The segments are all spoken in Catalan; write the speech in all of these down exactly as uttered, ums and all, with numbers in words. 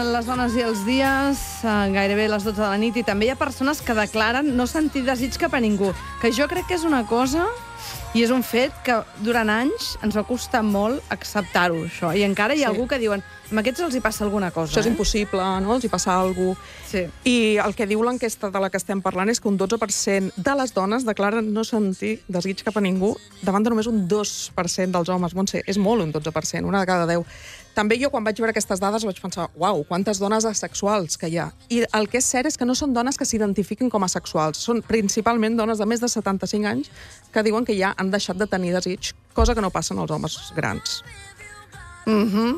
Les dones i els dies, gairebé les dotze de la nit, i també hi ha persones que declaren no sentir desig cap a ningú, que jo crec que és una cosa i és un fet que durant anys ens va costar molt acceptar-ho, això. I encara hi ha sí. algú que diuen, amb aquests els hi passa alguna cosa. Això és eh? impossible, no? Els hi passa alguna cosa. Sí. I el que diu l'enquesta de la que estem parlant és que un dotze per cent de les dones declaren no sentir desig cap a ningú davant de només un dos per cent dels homes. Montse, és molt un dotze per cent, una de cada deu. També jo, quan vaig veure aquestes dades, vaig pensar, uau, quantes dones asexuals que hi ha. I el que és cert és que no són dones que s'identifiquin com a sexuals. Són principalment dones de més de setanta-cinc anys que diuen que ja han deixat de tenir desig, cosa que no passa als homes grans. Mhm.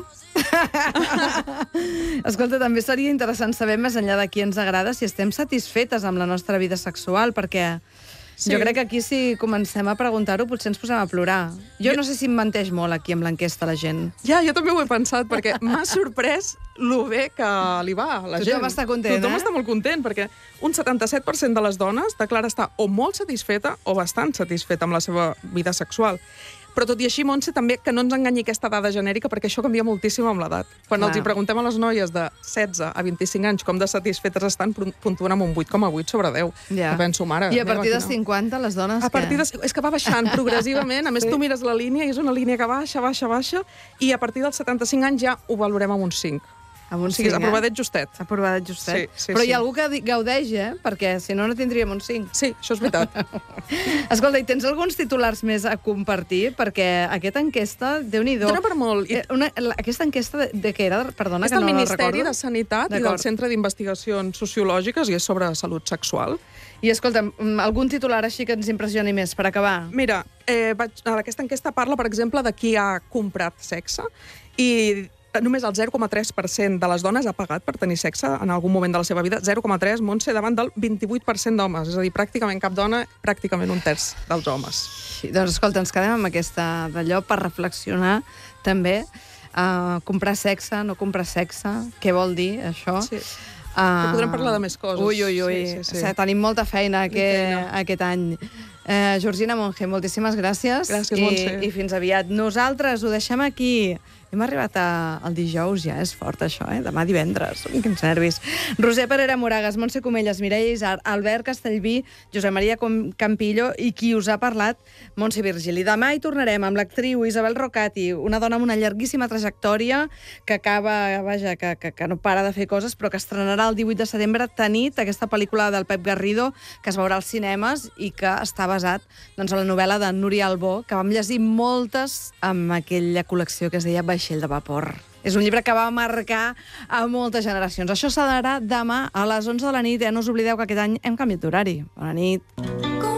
Escolta, també seria interessant saber, més enllà de qui ens agrada, si estem satisfetes amb la nostra vida sexual, perquè sí. jo crec que aquí, si comencem a preguntar-ho, potser ens posem a plorar. Jo, jo no sé si em menteix molt aquí amb l'enquesta la gent. Ja, jo també ho he pensat, perquè m'ha sorprès lo bé que li va a la gent. Tothom està content, Tothom eh? està molt content, perquè un setanta-set per cent de les dones declara estar o molt satisfeta o bastant satisfeta amb la seva vida sexual. Però tot i així, Montse, també que no ens enganyi aquesta dada genèrica, perquè això canvia moltíssim amb l'edat. Quan Clar. els hi preguntem a les noies de setze a vint-i-cinc anys com de satisfetes estan, puntuen amb un vuit coma vuit sobre deu. Ja. Que penso, mare... I a partir dels cinquanta, les dones... A partir de... És que va baixant progressivament. A més, sí. tu mires la línia i és una línia que baixa, baixa, baixa, i a partir dels setanta-cinc anys ja ho valorem amb un cinc. Amb un o sigui, cinc, aprovadet eh? justet. Aprovadet justet. Sí, sí, Però sí. hi ha algú que gaudeix, eh? Perquè si no, no tindríem un cinc. Sí, això és veritat. Escolta, i tens alguns titulars més a compartir? Perquè aquesta enquesta, Déu-n'hi-do... Dóna per molt. I... Una, aquesta enquesta de, de què era? Perdona, és que no la recordo. És del Ministeri de Sanitat i del Centre d'Investigacions Sociològiques i és sobre salut sexual. I escolta, algun titular així que ens impressioni més, per acabar? Mira, eh, vaig, aquesta enquesta parla, per exemple, de qui ha comprat sexe i només el zero coma tres per cent de les dones ha pagat per tenir sexe en algun moment de la seva vida. zero coma tres, Montse, davant del vint-i-vuit per cent d'homes. És a dir, pràcticament cap dona, pràcticament un terç dels homes. Sí, doncs, escolta, ens quedem amb aquesta d'allò per reflexionar, també. Uh, comprar sexe, no comprar sexe, què vol dir, això? Sí. Uh, podrem parlar de més coses. Ui, ui, ui. Sí, sí, sí. O sigui, tenim molta feina aquest, feina. aquest any. Uh, Georgina Monge, moltíssimes gràcies. Gràcies, Montse. I, I fins aviat. Nosaltres ho deixem aquí. Hem arribat a, al dijous, ja és fort això, eh? Demà divendres, quins nervis. Roser Parera Moragas, Montse Comelles, Mireia Isar, Albert Castellví, Josep Maria Campillo i qui us ha parlat, Montse Virgili. Demà hi tornarem amb l'actriu Isabel Rocati, una dona amb una llarguíssima trajectòria que acaba, vaja, que, que, que no para de fer coses, però que estrenarà el divuit de setembre Tanit, aquesta pel·lícula del Pep Garrido, que es veurà als cinemes i que està basat doncs, en la novel·la de Núria Albó, que vam llegir moltes amb aquella col·lecció que es deia Vaixell de vapor. És un llibre que va marcar a moltes generacions. Això s'ha d'anar demà a les onze de la nit. Eh? No us oblideu que aquest any hem canviat d'horari. Bona nit.